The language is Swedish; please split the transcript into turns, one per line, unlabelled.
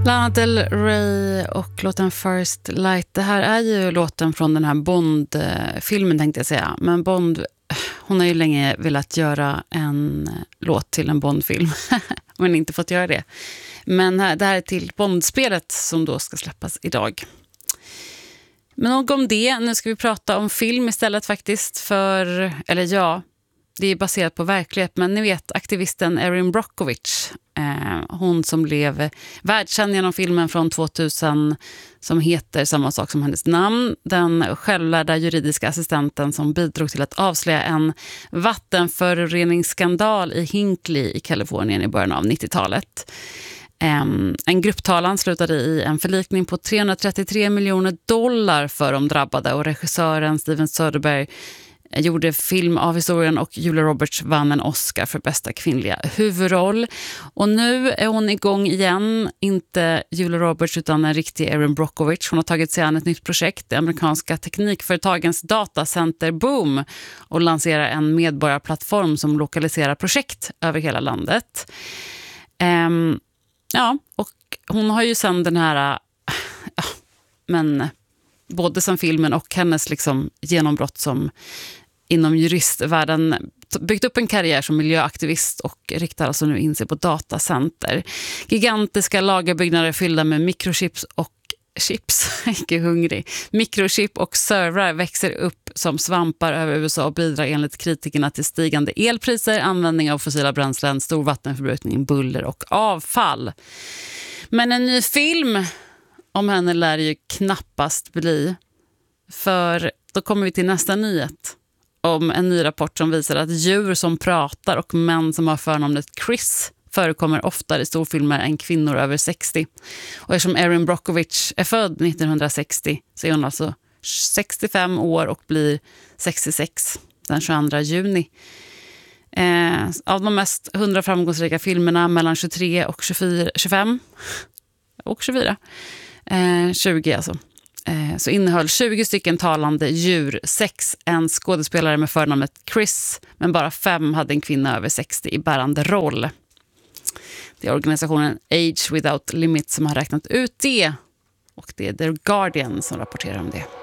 Lana Del Rey och låten First Light. Det här är ju låten från den här Bond-filmen tänkte jag säga. Men Bond, hon har ju länge velat göra en låt till en Bond-film. Men inte fått göra det. Men det här är till Bond-spelet som då ska släppas idag. Men nog om det. Nu ska vi prata om film istället faktiskt. Det är baserat på verklighet, men ni vet aktivisten Erin Brockovich, hon som blev världskänd genom filmen från 2000 som heter samma sak som hennes namn, den självlärda juridiska assistenten som bidrog till att avslöja en vattenföroreningsskandal i Hinkley i Kalifornien i början av 90-talet. En grupptalan slutade i en förlikning på $333 miljoner för de drabbade, och regissören Steven Soderbergh gjorde film av historien och Julia Roberts vann en Oscar för bästa kvinnliga huvudroll. Och nu är hon igång igen, inte Julia Roberts utan en riktig Erin Brockovich. Hon har tagit sig an ett nytt projekt, det amerikanska teknikföretagens datacenter Boom, och lanserar en medborgarplattform som lokaliserar projekt över hela landet. Och hon har ju sedan den här både som filmen och hennes liksom genombrott som inom juristvärlden byggt upp en karriär som miljöaktivist och riktar alltså nu in sig på datacenter. Gigantiska lagerbyggnader fyllda med mikrochips mikrochip och servrar växer upp som svampar över USA och bidrar enligt kritikerna till stigande elpriser, användning av fossila bränslen, stor vattenförbrukning, buller och avfall. Men en ny film om henne lär ju knappast bli, för då kommer vi till nästa nyhet om en ny rapport som visar att djur som pratar och män som har förnamnet Chris förekommer oftare i storfilmer än kvinnor över 60. Och eftersom Erin Brockovich är född 1960 så är hon alltså 65 år och blir 66 den 22 juni. Av de mest 100 framgångsrika filmerna mellan 23 och 25 och 24 20 alltså, så innehöll 20 stycken talande djur, 6 en skådespelare med förnamnet Chris, men bara 5 hade en kvinna över 60 i bärande roll. Det är organisationen Age Without Limits som har räknat ut det, och det är The Guardian som rapporterar om det.